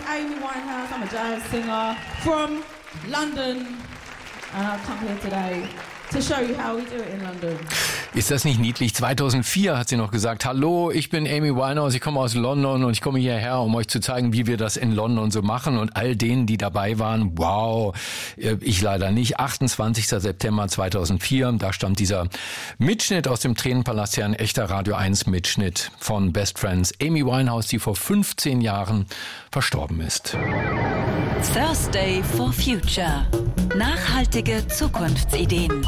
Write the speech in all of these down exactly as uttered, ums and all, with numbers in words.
Amy Winehouse. I'm a jazz singer from London, and I've come here today to show you how we do it in London. Ist das nicht niedlich? zweitausendvier hat sie noch gesagt, hallo, ich bin Amy Winehouse, ich komme aus London und ich komme hierher, um euch zu zeigen, wie wir das in London so machen. Und all denen, die dabei waren, wow, ich leider nicht. achtundzwanzigster September zweitausendvier, da stammt dieser Mitschnitt aus dem Tränenpalast her, ein echter Radio eins Mitschnitt von Best Friends. Amy Winehouse, die vor fünfzehn Jahren verstorben ist. Thursday for Future. Nachhaltige Zukunftsideen.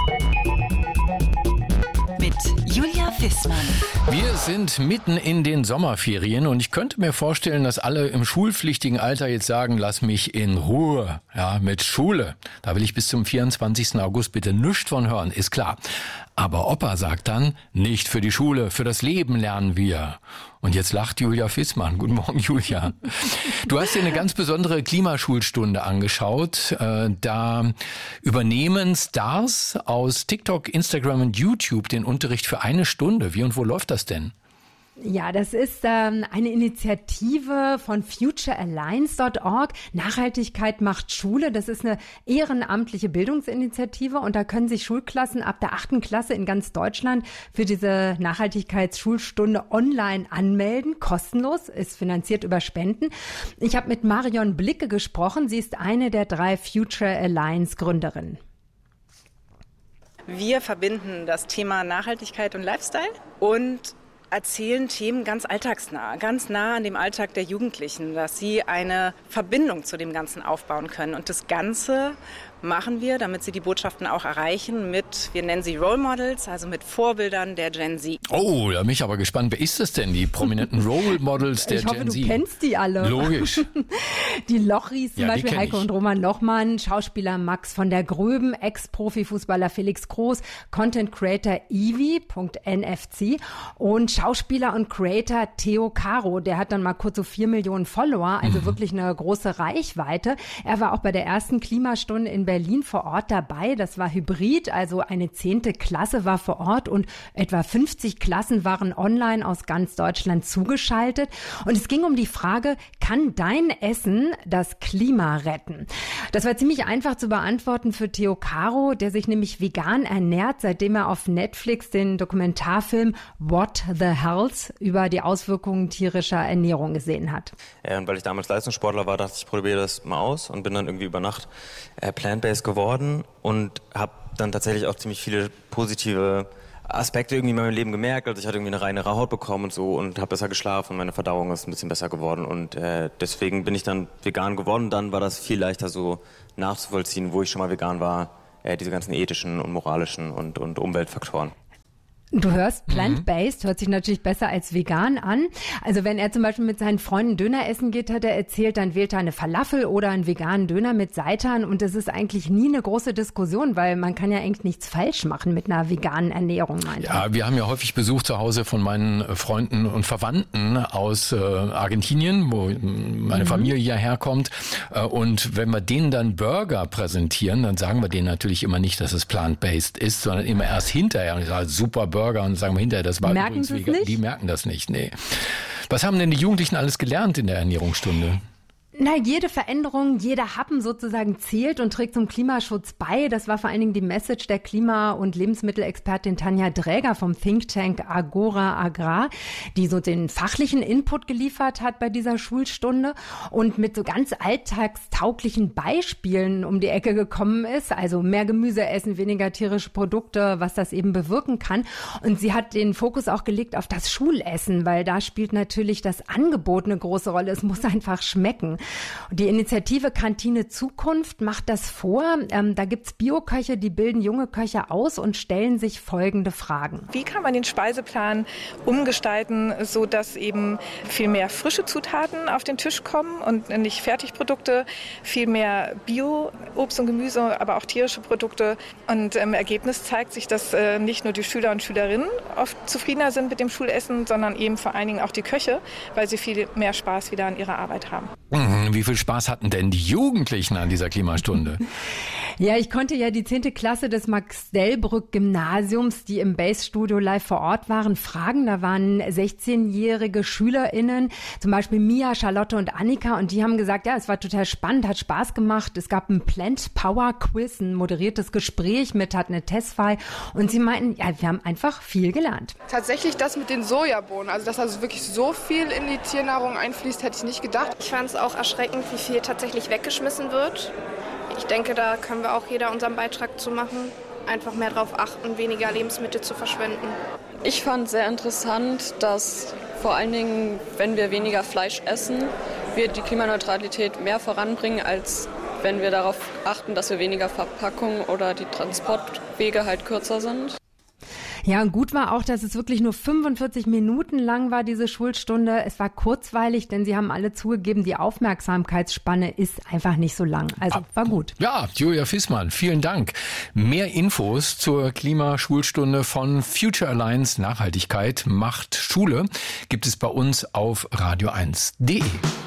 Mit Julia Wissmann. Wir sind mitten in den Sommerferien und ich könnte mir vorstellen, dass alle im schulpflichtigen Alter jetzt sagen, lass mich in Ruhe, ja, mit Schule. Da will ich bis zum vierundzwanzigsten August bitte nichts von hören, ist klar. Aber Opa sagt dann, nicht für die Schule, für das Leben lernen wir. Und jetzt lacht Julia Wissmann. Guten Morgen, Julia. Du hast dir eine ganz besondere Klimaschulstunde angeschaut. Da übernehmen Stars aus TikTok, Instagram und YouTube den Unterricht für eine Stunde. Wie und wo läuft das denn? Ja, das ist ähm, eine Initiative von future alliance dot org. Nachhaltigkeit macht Schule. Das ist eine ehrenamtliche Bildungsinitiative und da können sich Schulklassen ab der achten Klasse in ganz Deutschland für diese Nachhaltigkeitsschulstunde online anmelden. Kostenlos, ist finanziert über Spenden. Ich habe mit Marion Blicke gesprochen. Sie ist eine der drei Future Alliance Gründerinnen. Wir verbinden das Thema Nachhaltigkeit und Lifestyle und erzählen Themen ganz alltagsnah, ganz nah an dem Alltag der Jugendlichen, dass sie eine Verbindung zu dem Ganzen aufbauen können. Und das Ganze machen wir, damit sie die Botschaften auch erreichen, mit, wir nennen sie Role Models, also mit Vorbildern der Gen Z. Oh, da bin ich aber gespannt. Wer ist das denn, die prominenten Role Models der ich hoffe, Gen Z? Du kennst die alle. Logisch. Die Lochris, zum ja, Beispiel Heiko ich. und Roman Lochmann, Schauspieler Max von der Gröben, Ex-Profifußballer Felix Groß, Content Creator Ivi Punkt N F C und Schauspieler und Creator Theo Caro. Der hat dann mal kurz so vier Millionen Follower, also mhm. wirklich eine große Reichweite. Er war auch bei der ersten Klimastunde in Berlin Berlin vor Ort dabei. Das war hybrid, also eine zehnte Klasse war vor Ort und etwa fünfzig Klassen waren online aus ganz Deutschland zugeschaltet. Und es ging um die Frage, kann dein Essen das Klima retten? Das war ziemlich einfach zu beantworten für Theo Caro, der sich nämlich vegan ernährt, seitdem er auf Netflix den Dokumentarfilm What the Health über die Auswirkungen tierischer Ernährung gesehen hat. Ja, und weil ich damals Leistungssportler war, dachte ich, ich probiere das mal aus und bin dann irgendwie über Nacht äh, plant-based geworden und habe dann tatsächlich auch ziemlich viele positive Aspekte irgendwie in meinem Leben gemerkt. Also ich hatte irgendwie eine reinere Haut bekommen und so und habe besser geschlafen und meine Verdauung ist ein bisschen besser geworden und äh, deswegen bin ich dann vegan geworden. Dann war das viel leichter so nachzuvollziehen, wo ich schon mal vegan war, äh, diese ganzen ethischen und moralischen und, und Umweltfaktoren. Du hörst, plant-based hört sich natürlich besser als vegan an. Also wenn er zum Beispiel mit seinen Freunden Döner essen geht, hat er erzählt, dann wählt er eine Falafel oder einen veganen Döner mit Seitan und das ist eigentlich nie eine große Diskussion, weil man kann ja eigentlich nichts falsch machen mit einer veganen Ernährung. Ja, wir haben ja häufig Besuch zu Hause von meinen Freunden und Verwandten aus äh, Argentinien, wo meine mhm. Familie hierher kommt und wenn wir denen dann Burger präsentieren, dann sagen wir denen natürlich immer nicht, dass es plant-based ist, sondern immer erst hinterher und ich sage, super Burger. Und sagen wir hinterher, das war merken übrigens vegan. Nicht? Die merken das nicht, nee. Was haben denn die Jugendlichen alles gelernt in der Ernährungsstunde? Na, jede Veränderung, jeder Happen sozusagen zählt und trägt zum Klimaschutz bei. Das war vor allen Dingen die Message der Klima- und Lebensmittelexpertin Tanja Dräger vom Think Tank Agora Agrar, die so den fachlichen Input geliefert hat bei dieser Schulstunde und mit so ganz alltagstauglichen Beispielen um die Ecke gekommen ist. Also mehr Gemüse essen, weniger tierische Produkte, was das eben bewirken kann. Und sie hat den Fokus auch gelegt auf das Schulessen, weil da spielt natürlich das Angebot eine große Rolle. Es muss einfach schmecken. Die Initiative Kantine Zukunft macht das vor. Ähm, da gibt's Bioköche, die bilden junge Köche aus und stellen sich folgende Fragen. Wie kann man den Speiseplan umgestalten, so dass eben viel mehr frische Zutaten auf den Tisch kommen und nicht Fertigprodukte, viel mehr Bio-Obst und Gemüse, aber auch tierische Produkte. Und im Ergebnis zeigt sich, dass äh, nicht nur die Schüler und Schülerinnen oft zufriedener sind mit dem Schulessen, sondern eben vor allen Dingen auch die Köche, weil sie viel mehr Spaß wieder an ihrer Arbeit haben. Wie viel Spaß hatten denn die Jugendlichen an dieser Klimastunde? Ja, ich konnte ja die zehnte Klasse des Max-Delbrück-Gymnasiums, die im Base-Studio live vor Ort waren, fragen. Da waren sechzehnjährige SchülerInnen, zum Beispiel Mia, Charlotte und Annika, und die haben gesagt, ja, es war total spannend, hat Spaß gemacht. Es gab ein Plant-Power-Quiz, ein moderiertes Gespräch mit Hatne Tesfaye, und sie meinten, ja, wir haben einfach viel gelernt. Tatsächlich das mit den Sojabohnen, also dass also wirklich so viel in die Tiernahrung einfließt, hätte ich nicht gedacht. Ich fand es auch erschreckend, wie viel tatsächlich weggeschmissen wird. Ich denke, da können wir auch jeder unseren Beitrag zu machen. Einfach mehr darauf achten, weniger Lebensmittel zu verschwenden. Ich fand sehr interessant, dass vor allen Dingen, wenn wir weniger Fleisch essen, wir die Klimaneutralität mehr voranbringen, als wenn wir darauf achten, dass wir weniger Verpackung oder die Transportwege halt kürzer sind. Ja, und gut war auch, dass es wirklich nur fünfundvierzig Minuten lang war, diese Schulstunde. Es war kurzweilig, denn sie haben alle zugegeben, die Aufmerksamkeitsspanne ist einfach nicht so lang. Also war gut. Ja, Julia Fissmann, vielen Dank. Mehr Infos zur Klimaschulstunde von Future Alliance Nachhaltigkeit macht Schule gibt es bei uns auf radio eins punkt de.